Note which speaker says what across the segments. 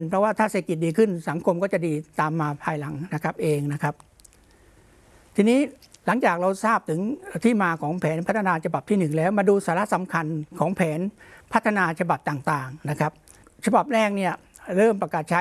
Speaker 1: เพราะว่าถ้าเศรษฐกิจดีขึ้นสังคมก็จะดีตามมาภายหลังนะครับเองนะครับทีนี้หลังจากเราทราบถึงที่มาของแผนพัฒนาฉบับที่1แล้วมาดูสาระสำคัญของแผนพัฒนาฉบับต่างๆนะครับฉบับแรกเนี่ยเริ่มประกาศใช้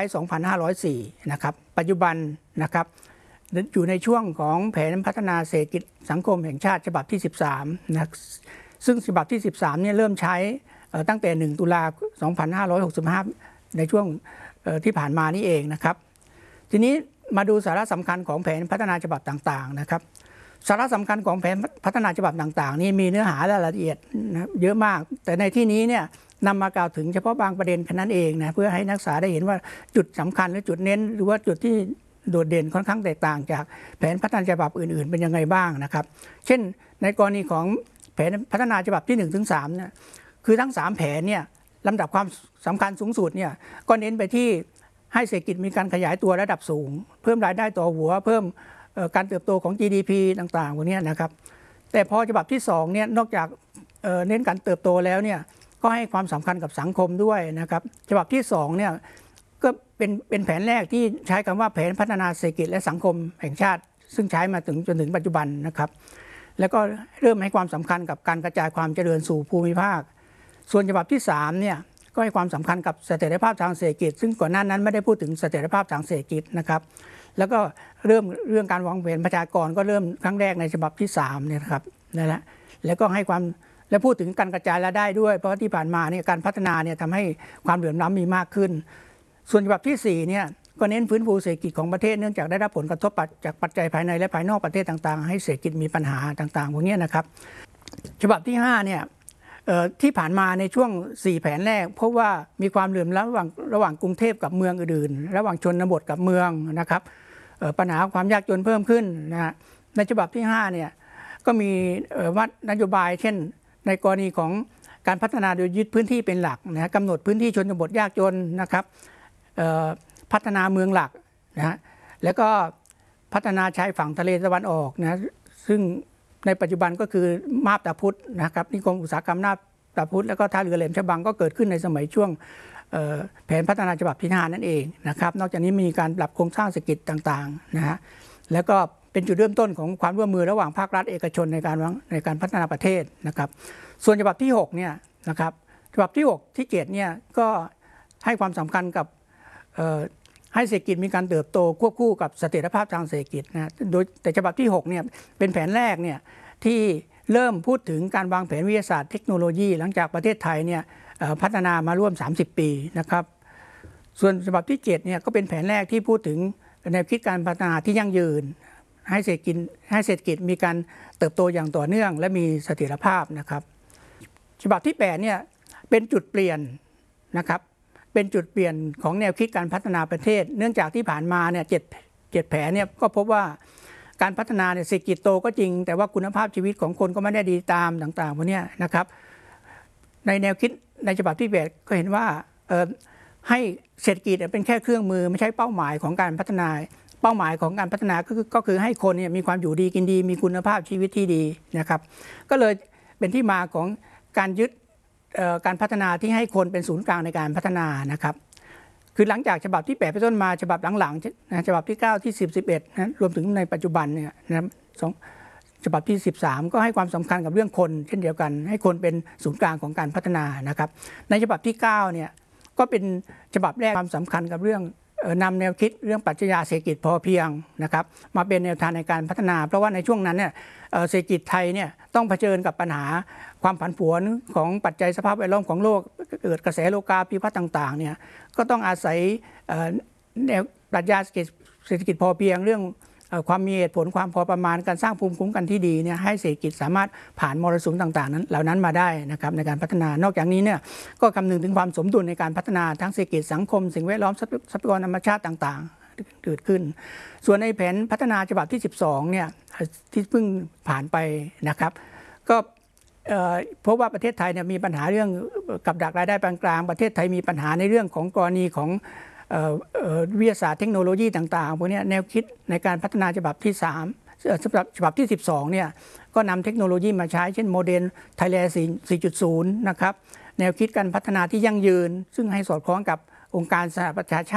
Speaker 1: 2504 นะครับปัจจุบันนะครับอยู่ในช่วงของแผนพัฒนาเศรษฐกิจสังคมแห่งชาติฉบับที่ 13 นะซึ่งฉบับที่ 13 เนี่ยเริ่มใช้ตั้งแต่ 1 ตุลาคม 2565 ในช่วงที่ผ่านมานี่เองนะครับทีนี้มาดูสาระสำคัญของแผนพัฒนาฉบับต่างๆนะครับสาระสำคัญของแผนพัฒนาฉบับต่างๆนี่มีเนื้อหารายละเอียดนะเยอะมากแต่ในที่นี้เนี่ยนำมากล่าวถึงเฉพาะบางประเด็นแค่นั้นเองนะเพื่อให้นักศึกษาได้เห็นว่าจุดสำคัญหรือจุดเน้นหรือว่าจุดที่โดดเด่นค่อนข้างแตกต่างจากแผนพัฒนาฉบับอื่นๆเป็นยังไงบ้างนะครับเช่นในกรณีของแผนพัฒนาฉบับที่ 1-3 เนี่ยคือทั้ง3แผนเนี่ยลำดับความสำคัญสูงสุดเนี่ยก็เน้นไปที่ให้เศรษฐกิจมีการขยายตัวระดับสูงเพิ่มรายได้ต่อหัวเพิ่มการเติบโตของ GDP ต่างๆพวกนี้นะครับแต่พอฉบับที่2เนี่ยนอกจากเน้นการเติบโตแล้วเนี่ยก็ให้ความสำคัญกับสังคมด้วยนะครับฉบับที่2เนี่ยก็เป็นแผนแรกที่ใช้คำว่าแผนพัฒนาเศรษฐกิจและสังคมแห่งชาติซึ่งใช้มาจนถึงปัจจุบันนะครับแล้วก็เริ่มให้ความสำคัญกับการกระจายความเจริญสู่ภูมิภาคส่วนฉบับที่3เนี่ยก็ให้ความสำคัญกับเสถียรภาพทางเศรษฐกิจซึ่งก่อนหน้านั้นไม่ได้พูดถึงเสถียรภาพทางเศรษฐกิจนะครับแล้วก็เรื่องการวางแผนประชากรก็เริ่มครั้งแรกในฉบับที่3เนี่ยครับนั่นแหละแล้วก็ให้ความและพูดถึงการกระจายรายได้ด้วยเพราะที่ผ่านมาเนี่ยการพัฒนาเนี่ยทำให้ความเหลื่อมล้ำมีมากขึ้นส่วนฉบับที่4เนี่ยก็เน้นฟื้นฟูเศรษฐกิจของประเทศเนื่องจากได้รับผลกระทบจากปัจจัยภายในและภายนอกประเทศต่างๆให้เศรษฐกิจมีปัญหาต่างๆพวกนี้นะครับฉบับที่5เนี่ยที่ผ่านมาในช่วง4แผนแรกพบว่ามีความเหลื่อมล้ำระหว่างกรุงเทพกับเมืองอื่นๆระหว่างชนบทกับเมืองนะครับปัญหาความยากจนเพิ่มขึ้นนะฮะในฉบับที่5เนี่ยก็มีว่านโยบายเช่นในกรณีของการพัฒนาโดยยึดพื้นที่เป็นหลักนะกำหนดพื้นที่ชนบทยากจนนะครับพัฒนาเมืองหลักนะฮะแล้วก็พัฒนาชายฝั่งทะเลตะวันออกนะซึ่งในปัจจุบันก็คือมาบตาพุธนะครับนิคมอุตสาหกรรมมาบตาพุธแล้วก็ท่าเรือแหลมฉบังก็เกิดขึ้นในสมัยช่วงแผนพัฒนาฉบับที่5นั่นเองนะครับนอกจากนี้มีการปรับโครงสร้างเศรษฐกิจต่างๆนะฮะแล้วก็เป็นจุดเริ่มต้นของความร่วมมือระหว่างภาครัฐเอกชนในการพัฒนาประเทศนะครับส่วนฉบับที่6เนี่ยนะครับฉบับที่6ที่7เนี่ยก็ให้ความสำคัญกับให้เศรษฐกิจมีการเติบโตควบคู่กับเสถียรภาพทางเศรษฐกิจนะโดยแต่ฉบับที่6เนี่ยเป็นแผนแรกเนี่ยที่เริ่มพูดถึงการวางแผนวิทยาศาสตร์เทคโนโลยีหลังจากประเทศไทยเนี่ยพัฒนามาร่วม30ปีนะครับส่วนฉบับที่7เนี่ยก็เป็นแผนแรกที่พูดถึงแนวคิดการพัฒนาที่ยั่งยืนให้เศรษฐกิจมีการเติบโตอย่างต่อเนื่องและมีเสถียรภาพนะครับฉบับที่8เนี่ยเป็นจุดเปลี่ยนนะครับเป็นจุดเปลี่ยนของแนวคิดการพัฒนาประเทศเนื่องจากที่ผ่านมาเนี่ย7แผนเนี่ยก็พบว่าการพัฒนาเนี่ยเศรษฐกิจโตก็จริงแต่ว่าคุณภาพชีวิตของคนก็ไม่ได้ดีตามต่างๆพวกนี้นะครับในแนวคิดในฉบับที่8ก็เห็นว่าให้เศรษฐกิจเป็นแค่เครื่องมือไม่ใช่เป้าหมายของการพัฒนาเป้าหมายของการพัฒนาก็คือให้คนเนี่ยมีความอยู่ดีกินดีมีคุณภาพชีวิตที่ดีนะครับก็เลยเป็นที่มาของการยึดการพัฒนาที่ให้คนเป็นศูนย์กลางในการพัฒนานะครับคือหลังจากฉบับที่8เป็นต้นมาฉบับหลังๆนะฉบับที่9ที่10 11นะรวมถึงในปัจจุบันเนี่ยนะฉบับที่13ก็ให้ความสำคัญกับเรื่องคนเช่นเดียวกันให้คนเป็นศูนย์กลางของการพัฒนานะครับในฉบับที่9เนี่ยก็เป็นฉบับแรกความสำคัญกับเรื่องนำแนวคิดเรื่องปรัชญาเศรษฐกิจพอเพียงนะครับมาเป็นแนวทางในการพัฒนาเพราะว่าในช่วงนั้นเนี่ยเศรษฐกิจไทยเนี่ยต้องเผชิญกับปัญหาความผันผวนของปัจจัยสภาพแวดล้อมของโลกเกิดกระแสโลกาภิวัตน์ต่างๆเนี่ยก็ต้องอาศัยแนวปรัชญาเศรษฐกิจพอเพียงเรื่องความมีเหตุผลความพอประมาณการสร้างภูมิคุ้มกันที่ดีเนี่ยให้เศรษฐกิจสามารถผ่านมรสุมต่างๆนั้นเหล่านั้นมาได้นะครับในการพัฒนานอกจากนี้เนี่ยก็คำนึงถึงความสมดุลในการพัฒนาทั้งเศรษฐกิจสังคมสิ่งแวดล้อมทรัพยากรธรรมชาติต่างๆเกิดขึ้นส่วนในแผนพัฒนาฉบับที่12เนี่ยที่เพิ่งผ่านไปนะครับก็พบว่าประเทศไทยเนี่ยมีปัญหาเรื่องกับดักรายได้ปานกลางประเทศไทยมีปัญหาในเรื่องของกรณีของวิทยาศาสตร์เทคโนโลยีต่างๆพวกนี้แนวคิดในการพัฒนาฉบับที่ฉบับที่12เนี่ยก็นำเทคโนโลยีมาใช้เช่นโมเดล Thailand 4.0 นะครับแนวคิดการพัฒนาที่ยั่งยืนซึ่งให้สอดคล้องกับองค์การสหประชาชาติ